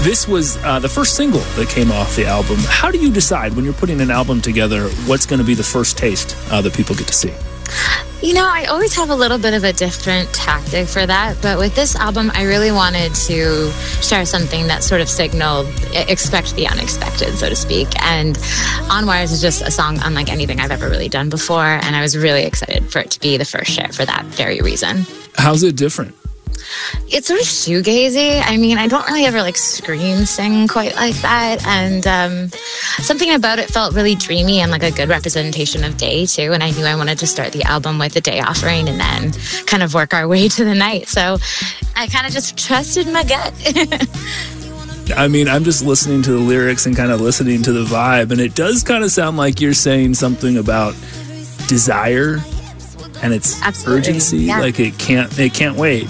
This was the first single that came off the album. How do you decide when you're putting an album together what's going to be the first taste that people get to see? You know, I always have a little bit of a different tactic for that, but with this album, I really wanted to share something that sort of signaled expect the unexpected, so to speak. And On Wires is just a song unlike anything I've ever really done before, and I was really excited for it to be the first share for that very reason. How's it different? It's sort of shoegazy. I mean, I don't really ever scream sing quite like that. And something about it felt really dreamy and like a good representation of day too. And I knew I wanted to start the album with the day offering and then kind of work our way to the night. So I kind of just trusted my gut. I mean, I'm just listening to the lyrics and kind of listening to the vibe. And it does kind of sound like you're saying something about desire and its Absolutely. Urgency. Yeah. Like it can't wait.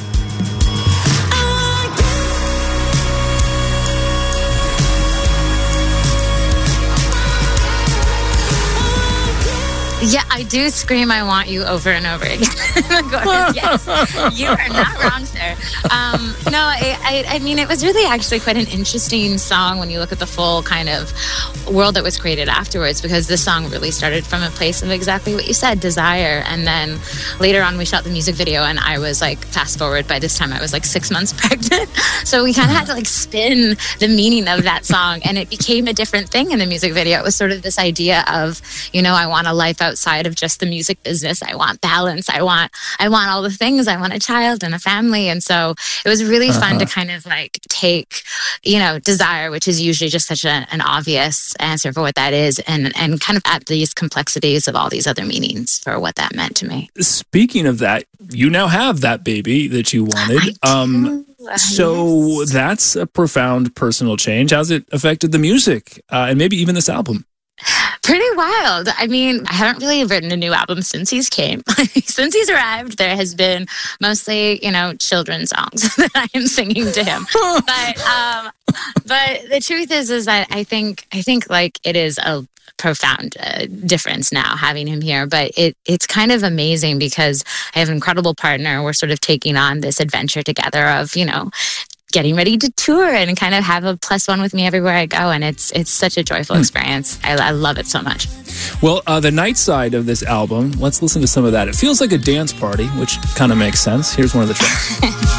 Yeah, I do scream "I want you" over and over again. Yes, you are not wrong, sir. No, I mean, it was really actually quite an interesting song when you look at the full kind of world that was created afterwards, because this song really started from a place of exactly what you said, desire. And then later on, we shot the music video, and I was fast forward, by this time I was 6 months pregnant. So we kind of had to spin the meaning of that song, and it became a different thing in the music video. It was sort of this idea of, I want a life outside of just the music business. I want balance. I want all the things. I want a child and a family. And so it was really fun to kind of take, desire, which is usually just such an obvious answer for what that is, and kind of add these complexities of all these other meanings for what that meant to me. Speaking of that, you now have that baby that you wanted. So yes. That's a profound personal change. How's it affected the music and maybe even this album? Pretty wild. I mean, I haven't really written a new album since he's came. Since he's arrived, there has been mostly, children's songs that I am singing to him. But the truth is that I think it is a profound difference now having him here. But it's kind of amazing because I have an incredible partner. We're sort of taking on this adventure together of, getting ready to tour and kind of have a +1 with me everywhere I go. And it's such a joyful experience. I love it so much. Well, the night side of this album, let's listen to some of that. It feels like a dance party, which kind of makes sense. Here's one of the tracks.